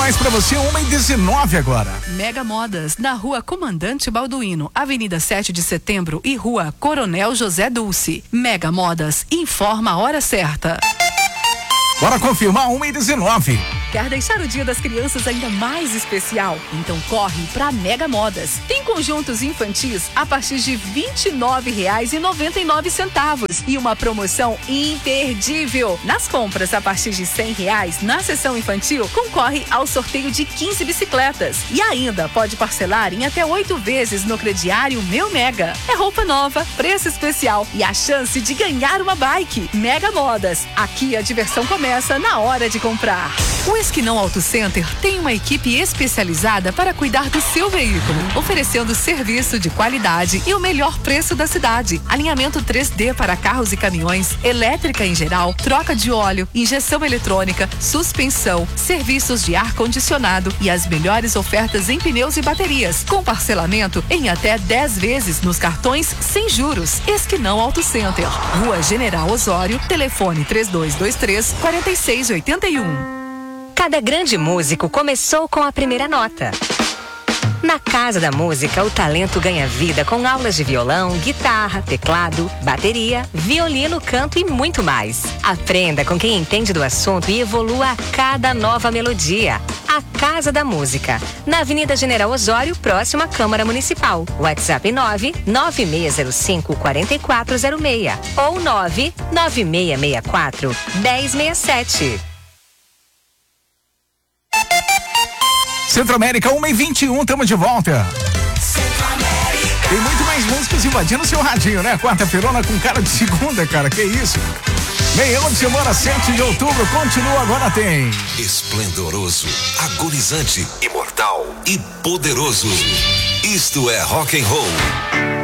mais pra você, 1h19 agora. Mega Modas, na Rua Comandante Balduino, Avenida 7 de Setembro e Rua Coronel José Dulce. Mega Modas, informa a hora certa. Bora confirmar, 1h19. Quer deixar o Dia das Crianças ainda mais especial? Então corre pra Mega Modas. Tem conjuntos infantis a partir de R$ 29,99 e uma promoção imperdível. Nas compras a partir de R$ 100 na seção infantil, concorre ao sorteio de 15 bicicletas. E ainda pode parcelar em até 8 vezes no crediário Meu Mega. É roupa nova, preço especial e a chance de ganhar uma bike. Mega Modas. Aqui a diversão começa na hora de comprar. O Esquinão Auto Center tem uma equipe especializada para cuidar do seu veículo, oferecendo serviço de qualidade e o melhor preço da cidade. Alinhamento 3D para carros e caminhões, elétrica em geral, troca de óleo, injeção eletrônica, suspensão, serviços de ar-condicionado e as melhores ofertas em pneus e baterias, com parcelamento em até 10 vezes nos cartões sem juros. Esquinão Auto Center, Rua General Osório, telefone 3223-4681. Cada grande músico começou com a primeira nota. Na Casa da Música, o talento ganha vida com aulas de violão, guitarra, teclado, bateria, violino, canto e muito mais. Aprenda com quem entende do assunto e evolua a cada nova melodia. A Casa da Música, na Avenida General Osório, próximo à Câmara Municipal. WhatsApp 99605-4406 ou 99664-1067. Centro-América, 1h21, tamo de volta. Tem muito mais músicas invadindo o seu radinho, né? Quarta-feirona com cara de segunda, cara, que isso? Meião de semana, 7 de outubro, continua, agora tem. Esplendoroso, agonizante, imortal e poderoso. Isto é rock and roll.